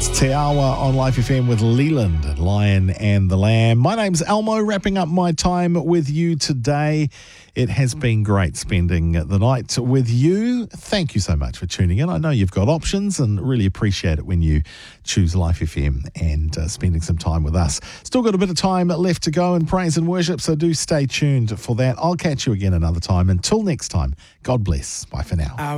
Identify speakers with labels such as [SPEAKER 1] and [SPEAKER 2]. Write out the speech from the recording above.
[SPEAKER 1] Te Awa on Life FM with Leland, Lion and the Lamb. My name's Elmo, wrapping up my time with you today. It has been great spending the night with you. Thank you so much for tuning in. I know you've got options and really appreciate it when you choose Life FM and spending some time with us. Still got a bit of time left to go in praise and worship, so do stay tuned for that. I'll catch you again another time. Until next time, God bless. Bye for now.